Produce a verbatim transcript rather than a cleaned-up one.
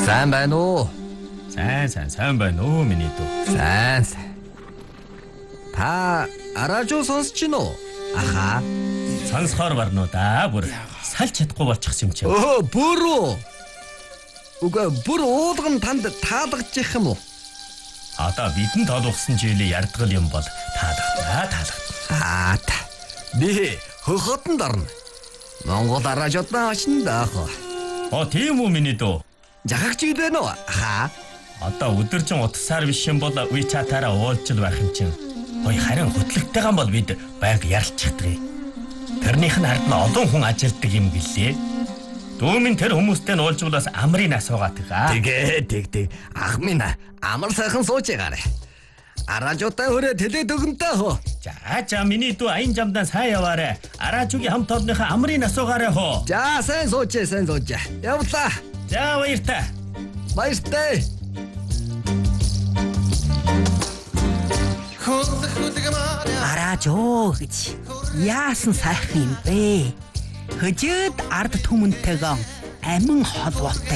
Сайн байна уу? Сайн сайн сайн байна уу миний дүү. Сайн сайн. Та радио сонсож байна уу? Аха. Сонсохоор барнуу да бүр салж чадахгүй болчихсон юм чи. Өө бүр үү? Уга бүр уулган танд таалагдчих юм уу? Одоо бидэн тоолгосон жилийн ярдгал юм бол таалагдаа таалагдаа. Аа та. Би хөхөтөнд орно. Монгол радиотаа очно даах. Оо тийм үү миний дүү. Жахагч байна уу? Аха. Одоо өдөржин утасаар биш юм бол WeChat-аараа уулзж байх юм чинь. Ой харин хөтлөгтэйгэн бол бид байнга ярилцчихдаг. Тэрнийх нь ард нь олон хүн ажилтдаг юм гэлээ. Дүүмийн тэр хүмүүстэй нь уулзвалаас амрын асуугаад байгаа. Тэгээ тэг тэг. Ах минь амар сайхан сууж байгаарэ. Аражуутай хүрээ тэлээд өгөнтэй хөө. За за миний дүү аян жамдан сайн яваарэ. Аражуугийн хамт олонныхаа амрын асуугаарэ хөө. За сайн сууж сайн сууж. Явлаа. За баяртай. Баяртай. Аражуу гэж яасан сайхан юм бэ? Хөжөөд ард түмэнтэйгэн амин холбоотой